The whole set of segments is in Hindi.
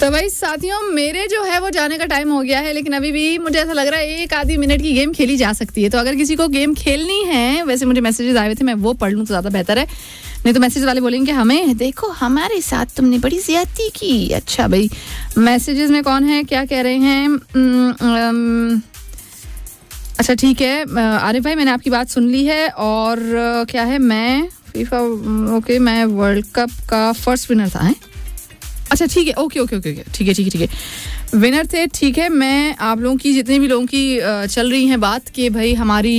तो भाई साथियों, मेरे जो है वो जाने का टाइम हो गया है, लेकिन अभी भी मुझे ऐसा लग रहा है 1 आधी मिनट की गेम खेली जा सकती है। तो अगर किसी को गेम खेलनी है, वैसे मुझे मैसेजेस आए हुए थे, मैं वो पढ़ लूँ तो ज़्यादा बेहतर है, नहीं तो मैसेज वाले बोलेंगे हमें देखो हमारे साथ तुमने बड़ी ज्यादती की। अच्छा भाई, मैसेजेस में कौन है, क्या कह रहे हैं? अच्छा ठीक है आरिफ भाई, मैंने आपकी बात सुन ली है। और क्या है, मैं फीफा ओके मैं वर्ल्ड कप का फर्स्ट विनर था। है अच्छा ठीक है, ओके ओके ओके ठीक है विनर थे। ठीक है, मैं आप लोगों की जितने भी लोगों की चल रही हैं बात कि भाई हमारी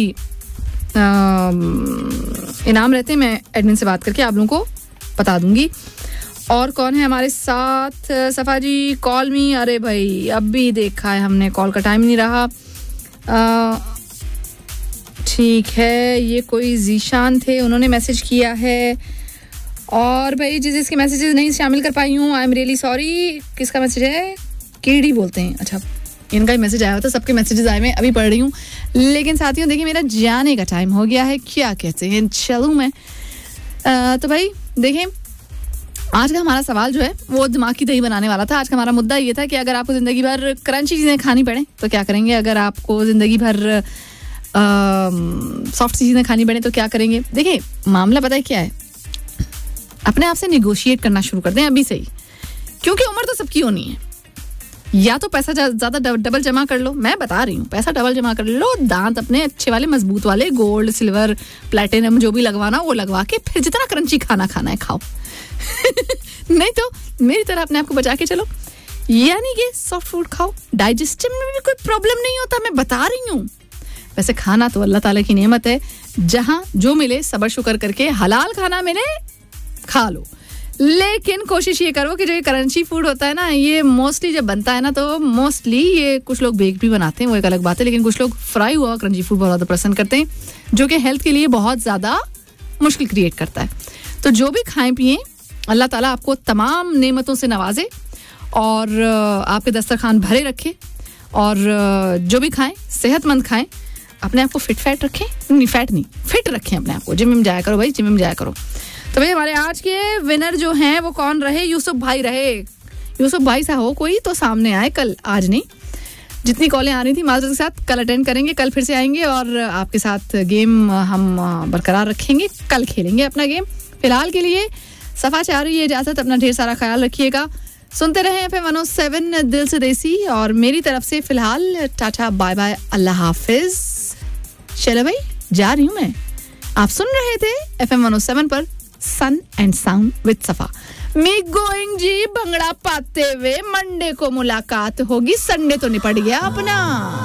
इनाम रहते हैं, मैं एडमिन से बात करके आप लोगों को बता दूंगी। और कौन है हमारे साथ? सफा जी कॉल मी। अरे भाई अब भी देखा है हमने, कॉल का टाइम नहीं रहा। ठीक है, ये कोई जीशान थे, उन्होंने मैसेज किया है। और भाई जिसके मैसेजेस नहीं शामिल कर पाई हूँ, आई एम रियली सॉरी। किसका मैसेज है? कीड़ी बोलते हैं। अच्छा, इनका ही मैसेज आया होता, सबके मैसेजेस आए, मैं अभी पढ़ रही हूँ। लेकिन साथियों देखिए, मेरा जाने का टाइम हो गया है, क्या कहते हैं, चलूँ मैं? तो भाई देखें, आज का हमारा सवाल जो है वो दिमाग की दही बनाने वाला था। आज का हमारा मुद्दा ये था कि अगर आपको जिंदगी भर क्रंची चीज़ें खानी पड़े तो क्या करेंगे, अगर आपको जिंदगी भर सॉफ्ट चीज़ें खानी पड़े तो क्या करेंगे। देखिए मामला पता है क्या है, अपने आप से निगोशिएट करना शुरू कर दें अभी से ही, क्योंकि उम्र तो सबकी होनी है। या तो पैसा ज़्यादा डबल जमा कर लो, मैं बता रही हूँ, पैसा डबल जमा कर लो, दांत अपने अच्छे वाले मजबूत वाले गोल्ड सिल्वर प्लैटिनम जो भी लगवाना वो लगवा के फिर जितना क्रंची खाना है खाओ। नहीं तो मेरी तरह अपने आप को बचा के चलो, यानी कि सॉफ्ट फूड खाओ, डाइजेस्टिव में भी कोई प्रॉब्लम नहीं होता, मैं बता रही हूँ। वैसे खाना तो अल्लाह ताला की नेमत है, जहाँ जो मिले सबर शुक्र करके हलाल खाना मिले खा लो। लेकिन कोशिश ये करो कि जो ये क्रंची फूड होता है ना, ये मोस्टली जब बनता है ना, तो मोस्टली ये कुछ लोग बेक भी बनाते हैं, वो एक अलग बात है, लेकिन कुछ लोग फ्राई हुआ क्रंची फूड बहुत ज़्यादा पसंद करते हैं, जो कि हेल्थ के लिए बहुत ज़्यादा मुश्किल क्रिएट करता है। तो जो भी खाएं पिएं, अल्लाह ताला आपको तमाम नेमतों से नवाजे और आपके दस्तरखान भरे रखे, और जो भी खाएं सेहतमंद खाएं, अपने आप को फिट रखें, नहीं फैट नहीं फिट रखें अपने आप को। जिम में जाया करो भाई, जिम में जाया करो। तो भाई हमारे आज के विनर जो हैं वो कौन रहे? यूसुफ भाई रहे। यूसुफ भाई सा हो कोई तो सामने आए, कल आज नहीं। जितनी कॉलें आ रही थी माजरत के साथ, कल अटेंड करेंगे, कल फिर से आएंगे और आपके साथ गेम हम बरकरार रखेंगे, कल खेलेंगे अपना गेम। फिलहाल के लिए सफा चाह रही है इजाजत, अपना ढेर सारा ख्याल रखिएगा। सुनते रहे FM 107 दिल से देसी, और मेरी तरफ से फिलहाल टाटा बाय बाय, अल्लाह हाफिज। चलो भाई जा रही हूँ मैं। आप सुन रहे थे FM 107 पर सन एंड साउंड विद सफा। मी गोइंग जी, भंगड़ा पाते हुए, मंडे को मुलाकात होगी, संडे तो निपट गया अपना।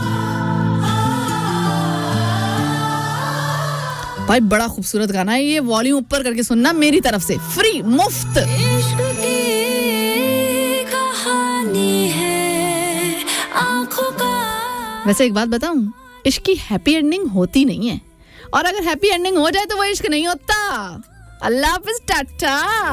भाई बड़ा खूबसूरत गाना है ये, वॉल्यूम ऊपर करके सुनना, मेरी तरफ से फ्री मुफ्त। इश्क की कहानी है आंखों का। वैसे एक बात बताऊं, इश्क की हैप्पी एंडिंग होती नहीं है, और अगर हैप्पी एंडिंग हो जाए तो वो इश्क नहीं होता। अल्लाह हाफिज, टाटा।